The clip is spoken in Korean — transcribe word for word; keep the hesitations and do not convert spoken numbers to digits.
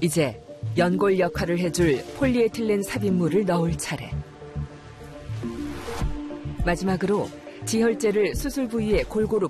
이제 연골 역할을 해줄 폴리에틸렌 삽입물을 넣을 차례. 마지막으로 지혈제를 수술 부위에 골고루